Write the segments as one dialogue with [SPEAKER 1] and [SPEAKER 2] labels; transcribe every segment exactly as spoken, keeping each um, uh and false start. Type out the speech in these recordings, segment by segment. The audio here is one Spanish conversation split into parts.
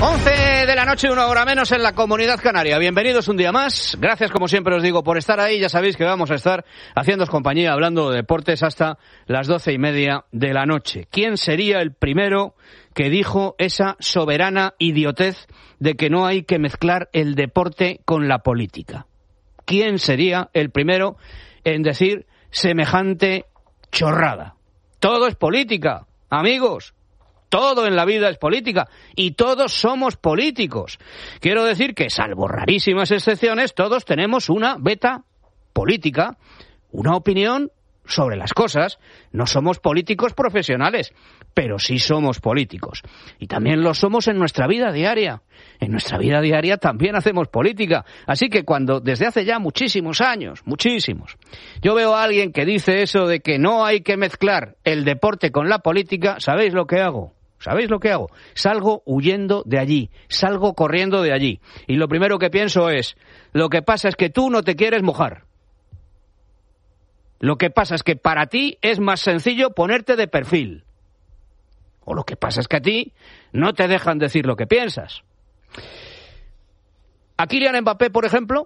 [SPEAKER 1] once de la noche, una hora menos en la Comunidad Canaria. Bienvenidos un día más. Gracias, como siempre os digo, por estar ahí. Ya sabéis que vamos a estar haciéndoos compañía, hablando de deportes hasta las doce y media de la noche. ¿Quién sería el primero que dijo esa soberana idiotez de que no hay que mezclar el deporte con la política? ¿Quién sería el primero en decir semejante chorrada? Todo es política, amigos. Todo en la vida es política y todos somos políticos. Quiero decir que, salvo rarísimas excepciones, todos tenemos una beta política, una opinión sobre las cosas. No somos políticos profesionales, pero sí somos políticos. Y también lo somos en nuestra vida diaria. En nuestra vida diaria también hacemos política. Así que cuando, desde hace ya muchísimos años, muchísimos, yo veo a alguien que dice eso de que no hay que mezclar el deporte con la política, ¿sabéis lo que hago? ¿Sabéis lo que hago? Salgo huyendo de allí, salgo corriendo de allí. Y lo primero que pienso es, lo que pasa es que tú no te quieres mojar. Lo que pasa es que para ti es más sencillo ponerte de perfil. O lo que pasa es que a ti no te dejan decir lo que piensas. A Kylian Mbappé, por ejemplo,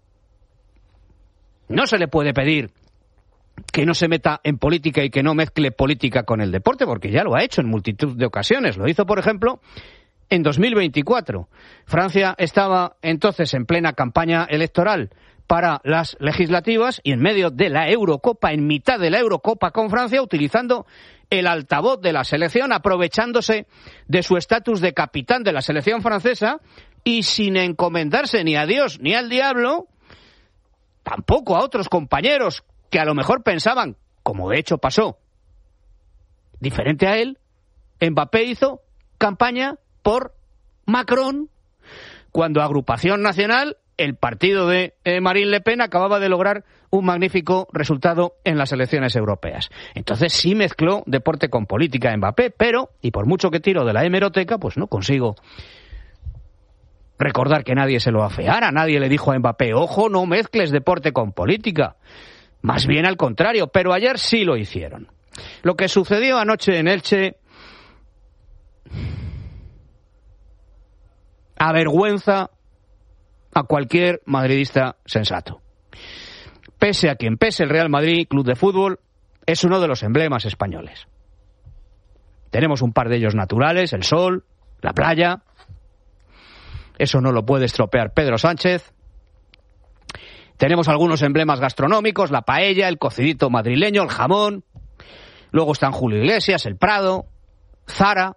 [SPEAKER 1] no se le puede pedir que no se meta en política y que no mezcle política con el deporte, porque ya lo ha hecho en multitud de ocasiones. Lo hizo, por ejemplo, en dos mil veinticuatro. Francia estaba entonces en plena campaña electoral para las legislativas y en medio de la Eurocopa, en mitad de la Eurocopa con Francia, utilizando el altavoz de la selección, aprovechándose de su estatus de capitán de la selección francesa y sin encomendarse ni a Dios ni al diablo, tampoco a otros compañeros que a lo mejor pensaban, como de hecho pasó, diferente a él, Mbappé hizo campaña por Macron, cuando Agrupación Nacional, el partido de eh, Marine Le Pen, acababa de lograr un magnífico resultado en las elecciones europeas. Entonces sí mezcló deporte con política Mbappé, pero, y por mucho que tiro de la hemeroteca, pues no consigo recordar que nadie se lo afeara, nadie le dijo a Mbappé, ojo, no mezcles deporte con política. Más bien al contrario, pero ayer sí lo hicieron. Lo que sucedió anoche en Elche avergüenza a cualquier madridista sensato. Pese a quien pese, el Real Madrid, club de fútbol, es uno de los emblemas españoles. Tenemos un par de ellos naturales, el sol, la playa. Eso no lo puede estropear Pedro Sánchez. Tenemos algunos emblemas gastronómicos, la paella, el cocidito madrileño, el jamón. Luego están Julio Iglesias, el Prado, Zara,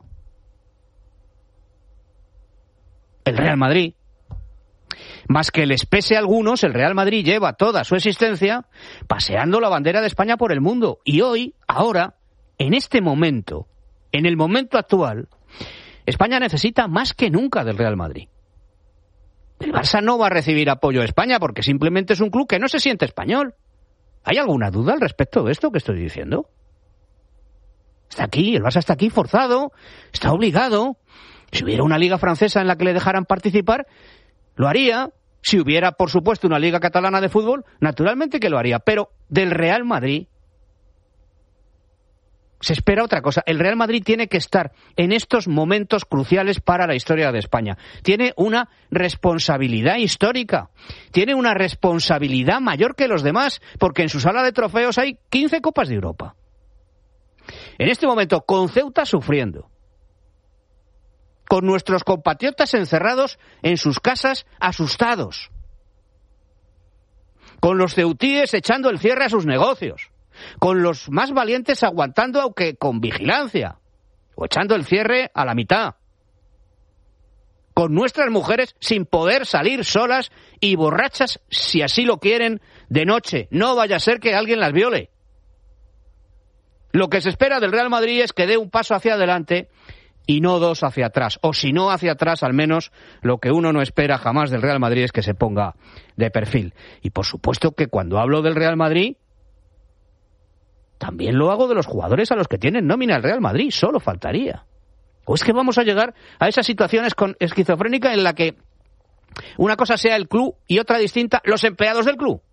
[SPEAKER 1] el Real Madrid. Más que les pese a algunos, el Real Madrid lleva toda su existencia paseando la bandera de España por el mundo. Y hoy, ahora, en este momento, en el momento actual, España necesita más que nunca del Real Madrid. El Barça no va a recibir apoyo de España porque simplemente es un club que no se siente español. ¿Hay alguna duda al respecto de esto que estoy diciendo? Está aquí, el Barça está aquí forzado, está obligado. Si hubiera una liga francesa en la que le dejaran participar, lo haría. Si hubiera, por supuesto, una liga catalana de fútbol, naturalmente que lo haría. Pero del Real Madrid se espera otra cosa. El Real Madrid tiene que estar en estos momentos cruciales para la historia de España. Tiene una responsabilidad histórica. Tiene una responsabilidad mayor que los demás, porque en su sala de trofeos hay quince Copas de Europa. En este momento, con Ceuta sufriendo, con nuestros compatriotas encerrados en sus casas asustados, con los ceutíes echando el cierre a sus negocios, con los más valientes aguantando aunque con vigilancia, o echando el cierre a la mitad, con nuestras mujeres sin poder salir solas y borrachas, si así lo quieren, de noche. No vaya a ser que alguien las viole. Lo que se espera del Real Madrid es que dé un paso hacia adelante y no dos hacia atrás, o si no hacia atrás, al menos lo que uno no espera jamás del Real Madrid es que se ponga de perfil. Y por supuesto que cuando hablo del Real Madrid, también lo hago de los jugadores a los que tienen nómina el Real Madrid, solo faltaría. ¿O es que vamos a llegar a esas situaciones con esquizofrénica en la que una cosa sea el club y otra distinta los empleados del club?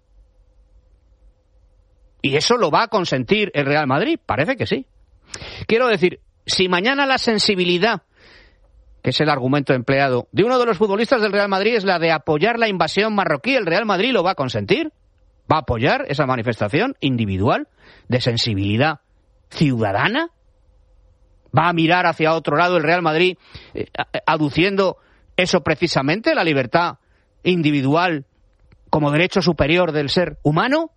[SPEAKER 1] ¿Y eso lo va a consentir el Real Madrid? Parece que sí. Quiero decir, si mañana la sensibilidad que es el argumento empleado de uno de los futbolistas del Real Madrid, es la de apoyar la invasión marroquí. ¿El Real Madrid lo va a consentir? ¿Va a apoyar esa manifestación individual de sensibilidad ciudadana? ¿Va a mirar hacia otro lado el Real Madrid eh, aduciendo eso precisamente, la libertad individual como derecho superior del ser humano?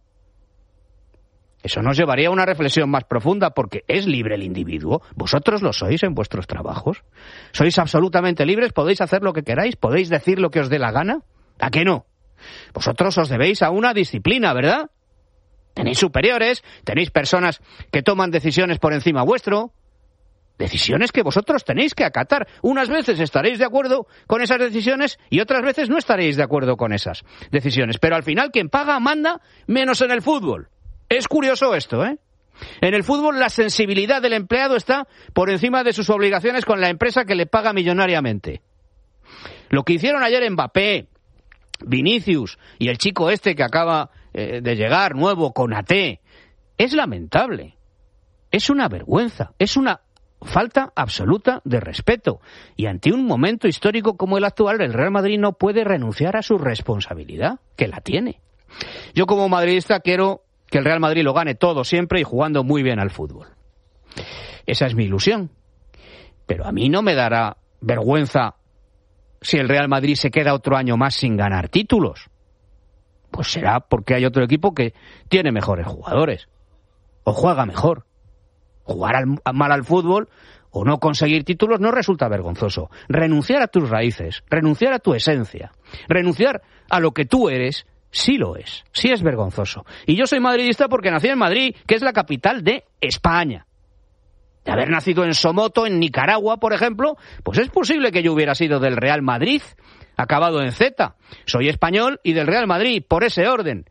[SPEAKER 1] Eso nos llevaría a una reflexión más profunda, porque ¿es libre el individuo? ¿Vosotros lo sois en vuestros trabajos? ¿Sois absolutamente libres? ¿Podéis hacer lo que queráis? ¿Podéis decir lo que os dé la gana? ¿A qué no? Vosotros os debéis a una disciplina, ¿verdad? Tenéis superiores, tenéis personas que toman decisiones por encima vuestro, decisiones que vosotros tenéis que acatar. Unas veces estaréis de acuerdo con esas decisiones y otras veces no estaréis de acuerdo con esas decisiones. Pero al final quien paga manda, menos en el fútbol. Es curioso esto, ¿eh? En el fútbol la sensibilidad del empleado está por encima de sus obligaciones con la empresa que le paga millonariamente. Lo que hicieron ayer Mbappé, Vinicius y el chico este que acaba eh, de llegar nuevo, Konaté, es lamentable. Es una vergüenza, es una falta absoluta de respeto. Y ante un momento histórico como el actual, el Real Madrid no puede renunciar a su responsabilidad, que la tiene. Yo como madridista quiero que el Real Madrid lo gane todo siempre y jugando muy bien al fútbol. Esa es mi ilusión. Pero a mí no me dará vergüenza si el Real Madrid se queda otro año más sin ganar títulos. Pues será porque hay otro equipo que tiene mejores jugadores o juega mejor. Jugar al, mal al fútbol o no conseguir títulos no resulta vergonzoso. Renunciar a tus raíces, renunciar a tu esencia, renunciar a lo que tú eres, sí lo es, sí es vergonzoso. Y yo soy madridista porque nací en Madrid, que es la capital de España. De haber nacido en Somoto, en Nicaragua, por ejemplo, pues es posible que yo hubiera sido del Real Madrid, acabado en Z. Soy español y del Real Madrid, por ese orden.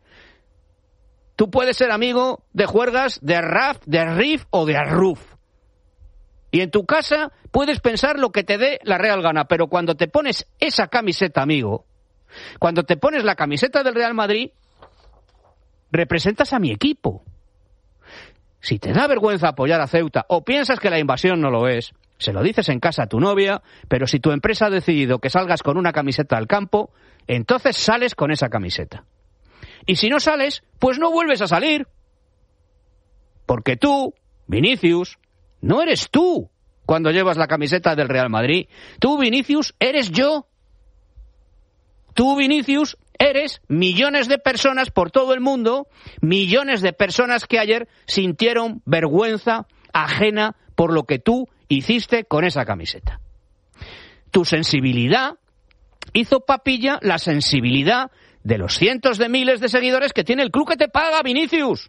[SPEAKER 1] Tú puedes ser amigo de Juergas, de Raf, de Rif o de Arruf. Y en tu casa puedes pensar lo que te dé la real gana, pero cuando te pones esa camiseta, amigo, cuando te pones la camiseta del Real Madrid, representas a mi equipo. Si te da vergüenza apoyar a Ceuta o piensas que la invasión no lo es, se lo dices en casa a tu novia, pero si tu empresa ha decidido que salgas con una camiseta al campo, entonces sales con esa camiseta. Y si no sales, pues no vuelves a salir. Porque tú, Vinicius, no eres tú cuando llevas la camiseta del Real Madrid. Tú, Vinicius, eres yo. Tú, Vinicius, eres millones de personas por todo el mundo, millones de personas que ayer sintieron vergüenza ajena por lo que tú hiciste con esa camiseta. Tu sensibilidad hizo papilla la sensibilidad de los cientos de miles de seguidores que tiene el club que te paga, Vinicius.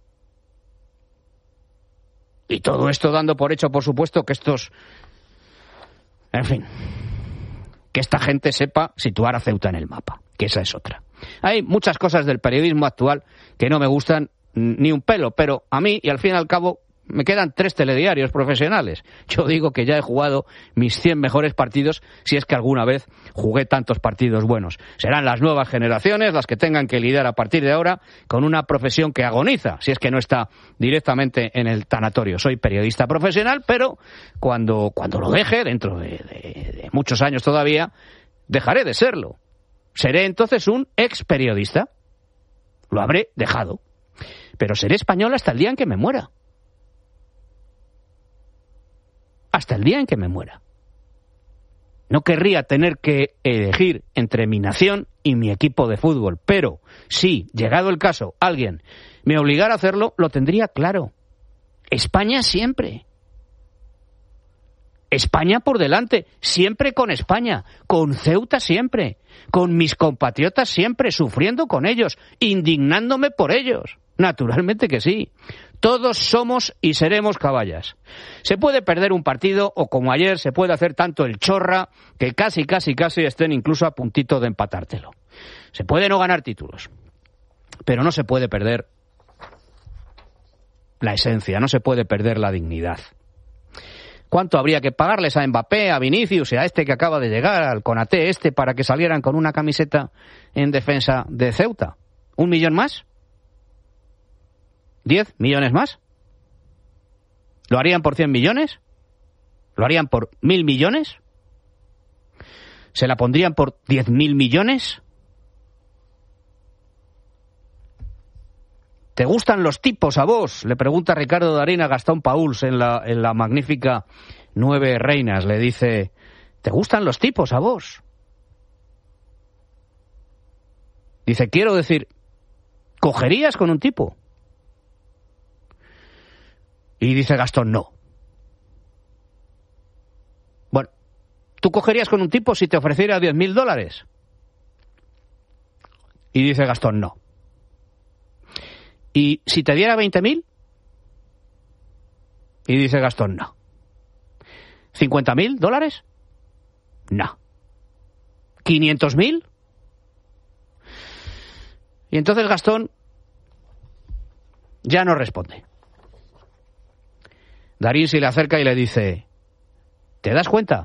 [SPEAKER 1] Y todo esto dando por hecho, por supuesto, que estos... En fin... que esta gente sepa situar a Ceuta en el mapa, que esa es otra. Hay muchas cosas del periodismo actual que no me gustan ni un pelo, pero a mí, y al fin y al cabo, me quedan tres telediarios profesionales. Yo digo que ya he jugado mis cien mejores partidos, si es que alguna vez jugué tantos partidos buenos. Serán las nuevas generaciones las que tengan que lidiar a partir de ahora con una profesión que agoniza, si es que no está directamente en el tanatorio. Soy periodista profesional, pero cuando, cuando lo deje, dentro de, de, de muchos años todavía, dejaré de serlo. Seré entonces un ex periodista. Lo habré dejado. Pero seré español hasta el día en que me muera. Hasta el día en que me muera. No querría tener que elegir entre mi nación y mi equipo de fútbol, pero si, llegado el caso, alguien me obligara a hacerlo, lo tendría claro. España siempre. España por delante, siempre con España, con Ceuta siempre, con mis compatriotas siempre, sufriendo con ellos, indignándome por ellos. Naturalmente que sí. Todos somos y seremos caballas. Se puede perder un partido o, como ayer, se puede hacer tanto el chorra que casi, casi, casi estén incluso a puntito de empatártelo. Se puede no ganar títulos, pero no se puede perder la esencia, no se puede perder la dignidad. ¿Cuánto habría que pagarles a Mbappé, a Vinicius y a este que acaba de llegar, al Konaté este, para que salieran con una camiseta en defensa de Ceuta? ¿Un millón más? ¿Diez millones más? ¿Lo harían por cien millones? ¿Lo harían por mil millones? ¿Se la pondrían por diez mil millones? ¿Te gustan los tipos a vos? Le pregunta Ricardo Darín a Gastón Pauls en la, en la magnífica Nueve Reinas. Le dice, ¿te gustan los tipos a vos? Dice, quiero decir, ¿cogerías con un tipo? Y dice Gastón, no. Bueno, ¿tú cogerías con un tipo si te ofreciera diez mil dólares? Y dice Gastón, no. ¿Y si te diera veinte mil? Y dice Gastón, no. ¿cincuenta mil dólares? No. ¿quinientos mil? Y entonces Gastón ya no responde. Darín se le acerca y le dice, ¿te das cuenta?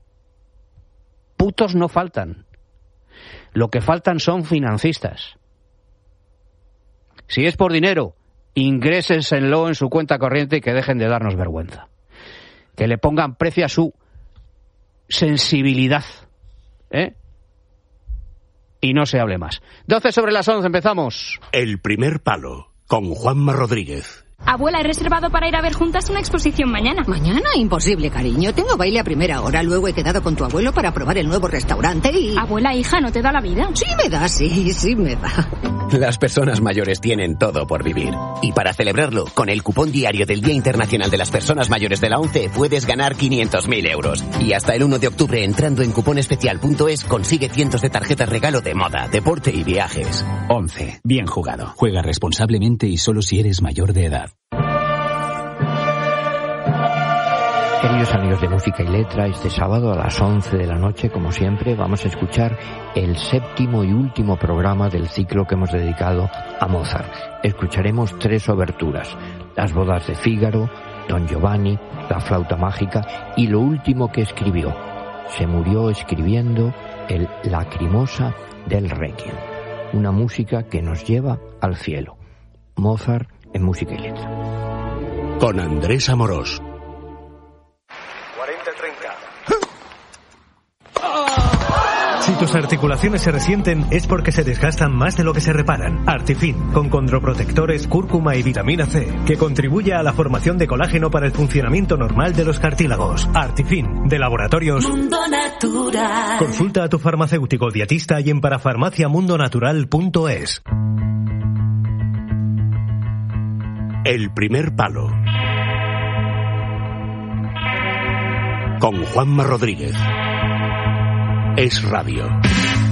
[SPEAKER 1] Putos no faltan. Lo que faltan son financistas. Si es por dinero, ingrésenlo en su cuenta corriente y que dejen de darnos vergüenza. Que le pongan precio a su sensibilidad. ¿Eh? Y no se hable más. doce sobre las once, empezamos.
[SPEAKER 2] El primer palo, con Juanma Rodríguez.
[SPEAKER 3] Abuela, he reservado para ir a ver juntas una exposición mañana.
[SPEAKER 4] ¿Mañana? Imposible, cariño. Tengo baile a primera hora. Luego he quedado con tu abuelo para probar el nuevo restaurante y...
[SPEAKER 3] Abuela, hija, ¿no te da la vida?
[SPEAKER 4] Sí me da, sí, sí me da.
[SPEAKER 5] Las personas mayores tienen todo por vivir. Y para celebrarlo, con el cupón diario del Día Internacional de las Personas Mayores de la ONCE, puedes ganar quinientos mil euros. Y hasta el uno de octubre, entrando en cuponespecial punto es, consigue cientos de tarjetas regalo de moda, deporte y viajes.
[SPEAKER 6] ONCE. Bien jugado. Juega responsablemente y solo si eres mayor de edad.
[SPEAKER 7] Queridos amigos de Música y Letra, este sábado a las once de la noche, como siempre, vamos a escuchar el séptimo y último programa del ciclo que hemos dedicado a Mozart. Escucharemos tres oberturas: Las bodas de Fígaro, Don Giovanni, La flauta mágica y lo último que escribió. Se murió escribiendo el Lacrimosa del Requiem, una música que nos lleva al cielo. Mozart en Música y Letra.
[SPEAKER 2] Con Andrés Amorós.
[SPEAKER 8] Si tus articulaciones se resienten es porque se desgastan más de lo que se reparan. Artifin, con condroprotectores, cúrcuma y vitamina C, que contribuye a la formación de colágeno para el funcionamiento normal de los cartílagos. Artifin, de Laboratorios
[SPEAKER 9] Mundo Natural.
[SPEAKER 8] Consulta a tu farmacéutico dietista y en parafarmaciamundonatural punto es.
[SPEAKER 2] El primer palo, con Juanma Rodríguez. Es radio.